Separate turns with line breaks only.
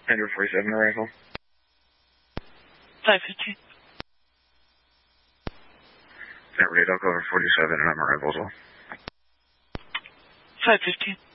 Andrew 47 arrival.
515.
That rate, I'll go over 47 and I'm arrival as well.
515.